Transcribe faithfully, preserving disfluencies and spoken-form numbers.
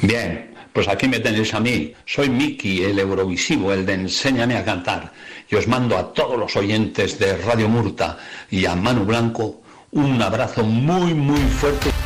Bien, pues aquí me tenéis a mí. Soy Miki, el Eurovisivo, el de Enséñame a cantar. Y os mando a todos los oyentes de Radio Murta y a Manu Blanco un abrazo muy, muy fuerte.